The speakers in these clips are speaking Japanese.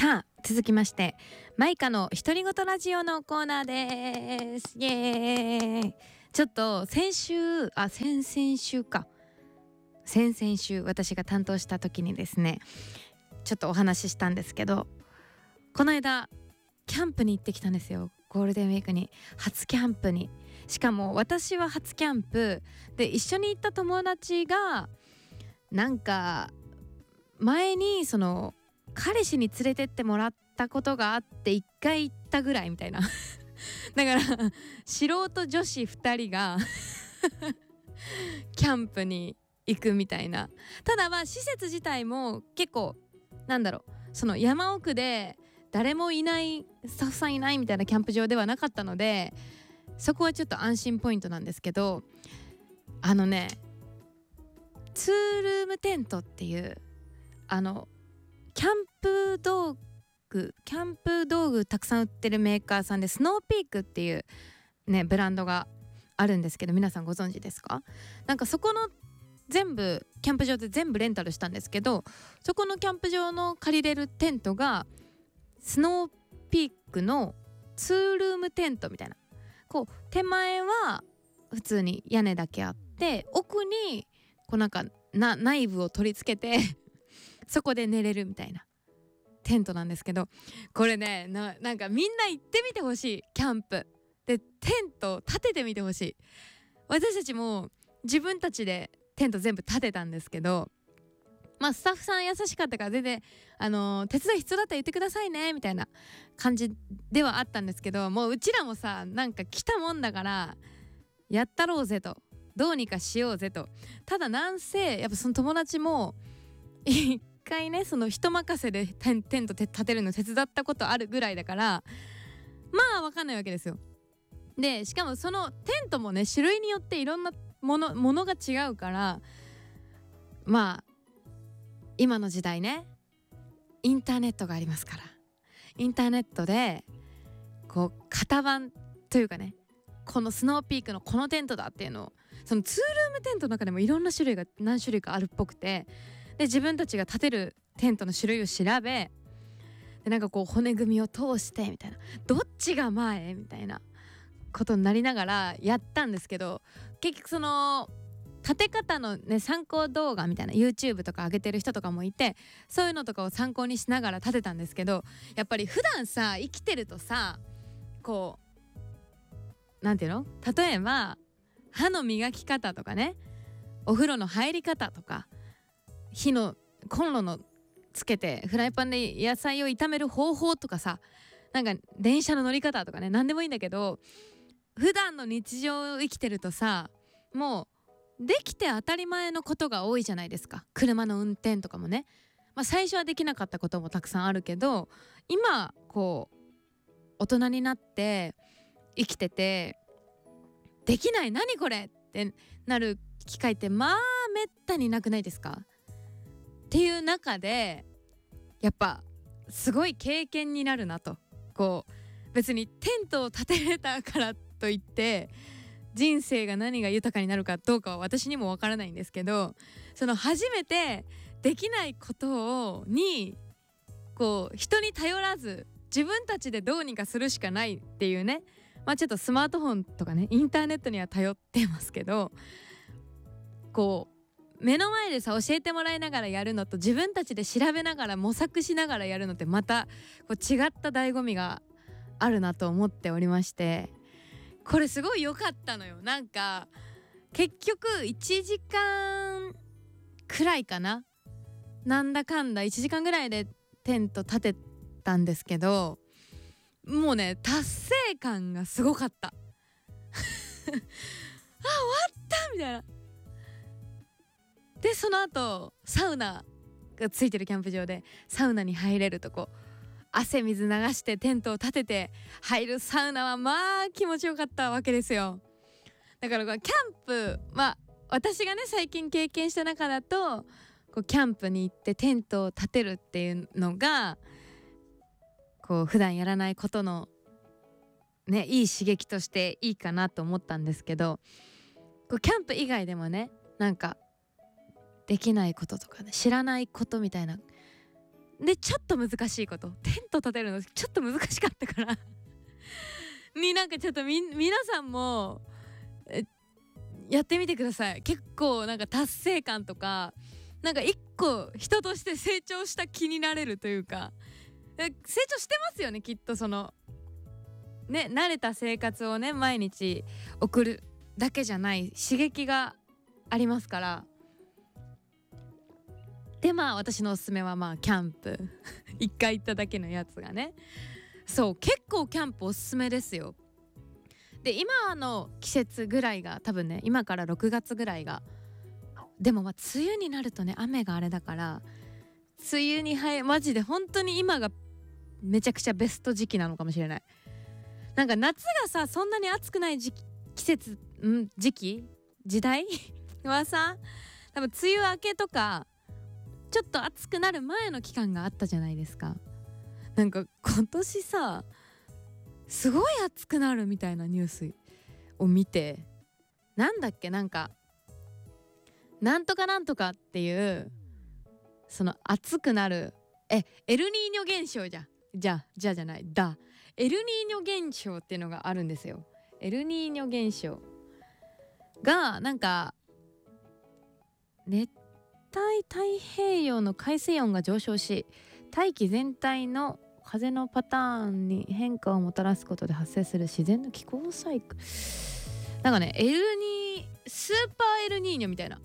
さあ続きましてマイカの独り言ラジオのコーナーです。イエーイ。ちょっと先々週私が担当した時にですね、ちょっとお話ししたんですけど、この間キャンプに行ってきたんですよ。ゴールデンウィークに初キャンプに。しかも私は初キャンプで、一緒に行った友達がなんか前にその彼氏に連れてってもらったことがあって1回行ったぐらいみたいなだから素人女子2人がキャンプに行くみたいな。ただまあ施設自体も結構その山奥で誰もいない、スタッフさんいないみたいなキャンプ場ではなかったので、そこはちょっと安心ポイントなんですけど、ツールームテントっていうキャンプ道具たくさん売ってるメーカーさんで、スノーピークっていうねブランドがあるんですけど、皆さんご存知ですか？なんかそこの全部キャンプ場で全部レンタルしたんですけど、そこのキャンプ場の借りれるテントがスノーピークのツールームテントみたいな、こう手前は普通に屋根だけあって、奥にこう内部を取り付けてそこで寝れるみたいなテントなんですけど、これねなんかみんな行ってみてほしい。キャンプでテント立ててみてほしい。私たちも自分たちでテント全部立てたんですけど、まあスタッフさん優しかったから全然手伝い必要だったら言ってくださいねみたいな感じではあったんですけど、もううちらもさなんか来たもんだからやったろうぜと、どうにかしようぜと。ただなんせやっぱその友達も一回ねその人任せでテント立てるの手伝ったことあるぐらいだから、まあ分かんないわけですよ。でしかもそのテントもね種類によっていろんなものが違うから、まあ今の時代ねインターネットがありますから、インターネットでこう型番というかね、このスノーピークのこのテントだっていうのを、そのツールームテントの中でもいろんな種類が何種類かあるっぽくて、で自分たちが立てるテントの種類を調べ、でなんかこう骨組みを通してみたいな、どっちが前みたいなことになりながらやったんですけど、結局その立て方のね参考動画みたいな YouTube とか上げてる人とかもいて、そういうのとかを参考にしながら立てたんですけど、やっぱり普段さ生きてるとさ、こうなんていうの、例えば歯の磨き方とかね、お風呂の入り方とか、コンロのつけてフライパンで野菜を炒める方法とかさ、なんか電車の乗り方とかね、何でもいいんだけど、普段の日常を生きてるとさ、もうできて当たり前のことが多いじゃないですか。車の運転とかもね、まあ、最初はできなかったこともたくさんあるけど、今こう大人になって生きててできない、何これってなる機会ってまあめったになくないですか？っていう中でやっぱすごい経験になるなと。こう別にテントを建てれたからといって人生が何が豊かになるかどうかは私にもわからないんですけど、その初めてできないことにこう人に頼らず自分たちでどうにかするしかないっていうね、まあちょっとスマートフォンとかねインターネットには頼ってますけど、こう目の前でさ教えてもらいながらやるのと自分たちで調べながら模索しながらやるのってまたこう違った醍醐味があるなと思っておりまして、これすごい良かったのよ。なんか結局1時間くらいかな、なんだかんだ1時間ぐらいでテント立てたんですけど、もうね達成感がすごかったあ、終わったみたいな。でその後サウナがついてるキャンプ場でサウナに入れるとこ、汗水流してテントを立てて入るサウナはまあ気持ちよかったわけですよ。だからキャンプ、まあ私がね最近経験した中だと、こうキャンプに行ってテントを立てるっていうのがこう普段やらないことのねいい刺激としていいかなと思ったんですけど、こうキャンプ以外でもねなんかできないこととかね知らないことみたいなでちょっと難しいこと、テント立てるのちょっと難しかったからになんかちょっと皆さんもやってみてください。結構なんか達成感とかなんか一個人として成長した気になれるというか、成長してますよねきっと。そのね、慣れた生活をね毎日送るだけじゃない刺激がありますから。でまあ私のおすすめはまあキャンプ一回行っただけのやつがね、そう結構キャンプおすすめですよ。で今の季節ぐらいが多分ね、今から6月ぐらいが、でもまあ梅雨になるとね雨があれだから、梅雨にマジで本当に今がめちゃくちゃベスト時期なのかもしれない。なんか夏がさそんなに暑くない季節時代はさ、多分梅雨明けとかちょっと暑くなる前の期間があったじゃないですか。なんか今年さすごい暑くなるみたいなニュースを見て、なんだっけ、なんかなんとかなんとかっていうその暑くなるエルニーニョ現象じゃないエルニーニョ現象っていうのがあるんですよ。エルニーニョ現象がなんか熱帯太平洋の海水温が上昇し大気全体の風のパターンに変化をもたらすことで発生する自然の気候サイクル、なんかねスーパーエルニーニョみたいな、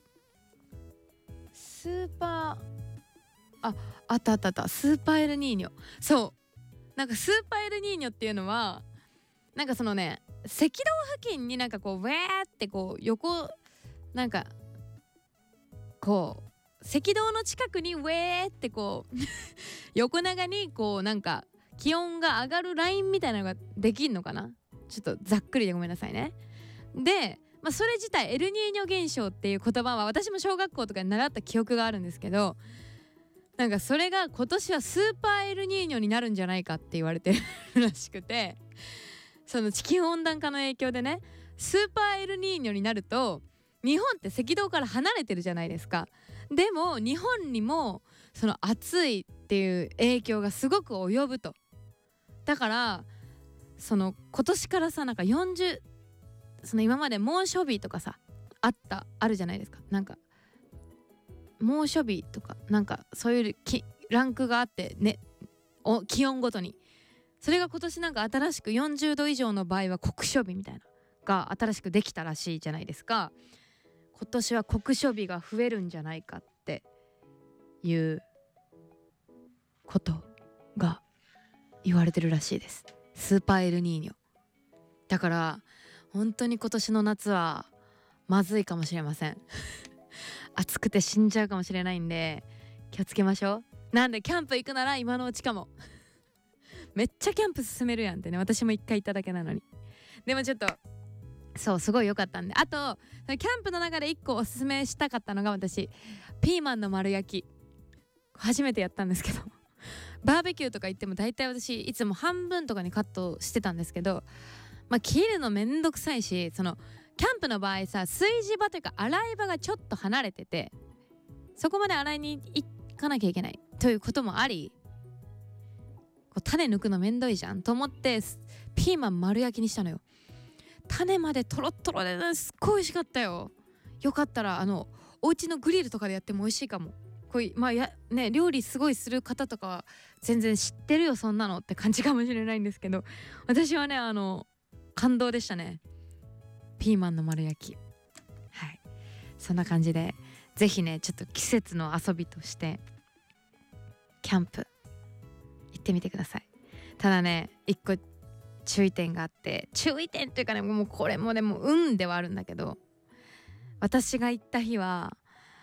スーパーあったスーパーエルニーニョ。そうなんかスーパーエルニーニョっていうのはなんかそのね赤道付近になんかこうウェーってこう横なんかこう赤道の近くにウェーってこう横長にこうなんか気温が上がるラインみたいなのができんのかな、ちょっとざっくりでごめんなさいね。で、まあ、それ自体エルニーニョ現象っていう言葉は私も小学校とかに習った記憶があるんですけど、なんかそれが今年はスーパーエルニーニョになるんじゃないかって言われてるらしくて、その地球温暖化の影響でねスーパーエルニーニョになると日本って赤道から離れてるじゃないですか。でも日本にもその暑いっていう影響がすごく及ぶと。だからその今年からさなんかその今まで猛暑日とかさあるじゃないですか。なんか猛暑日とかなんかそういうランクがあってね、気温ごとに。それが今年なんか新しく40度以上の場合は酷暑日みたいなが新しくできたらしいじゃないですか。今年は酷暑日が増えるんじゃないかっていうことが言われてるらしいです。スーパーエルニーニョだから本当に今年の夏はまずいかもしれません暑くて死んじゃうかもしれないんで気をつけましょう。なんでキャンプ行くなら今のうちかもめっちゃキャンプ進めるやんってね、私も一回行っただけなのに。でもちょっとそうすごい良かったんで、あとキャンプの中で一個おすすめしたかったのが、私ピーマンの丸焼き初めてやったんですけどバーベキューとか行っても大体私いつも半分とかにカットしてたんですけど、まあ切るのめんどくさいし、そのキャンプの場合さ炊事場というか洗い場がちょっと離れててそこまで洗いに行かなきゃいけないということもあり、こう種抜くのめんどいじゃんと思ってピーマン丸焼きにしたのよ。種までトロットロで、ね、すっごい美味しかったよ。よかったらお家のグリルとかでやっても美味しいかも。こういうまあね料理すごいする方とかは全然知ってるよそんなのって感じかもしれないんですけど、私はね感動でしたね、ピーマンの丸焼き。はい、そんな感じでぜひねちょっと季節の遊びとしてキャンプ行ってみてください。ただね一個注意点があって、注意点っていうかねもうこれもでも運ではあるんだけど、私が行った日は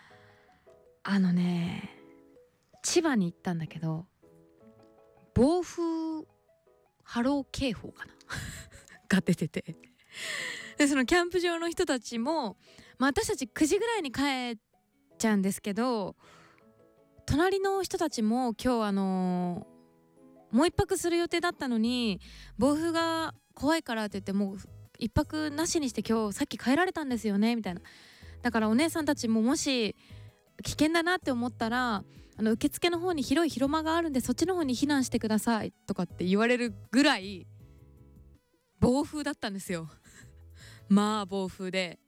千葉に行ったんだけど暴風波浪警報かなが出てて、でそのキャンプ場の人たちも、まあ、私たち9時ぐらいに帰っちゃうんですけど、隣の人たちも今日もう一泊する予定だったのに暴風が怖いからって言ってもう一泊なしにして今日さっき帰られたんですよねみたいな。だからお姉さんたちももし危険だなって思ったら受付の方に広い広間があるんでそっちの方に避難してくださいとかって言われるぐらい暴風だったんですよまあ暴風で、